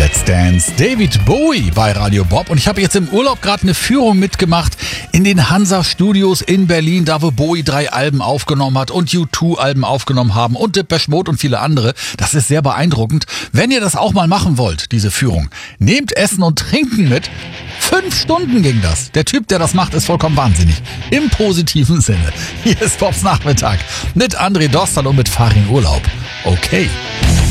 Let's Dance. David Bowie bei Radio Bob. Und ich habe jetzt im Urlaub gerade eine Führung mitgemacht in den Hansa Studios in Berlin, da wo Bowie 3 Alben aufgenommen hat und U2 Alben aufgenommen haben und Depeche Mode und viele andere. Das ist sehr beeindruckend. Wenn ihr das auch mal machen wollt, diese Führung, nehmt Essen und Trinken mit. 5 Stunden ging das. Der Typ, der das macht, ist vollkommen wahnsinnig. Im positiven Sinne. Hier ist Bobs Nachmittag mit André Dostal und mit Farin Urlaub. Okay.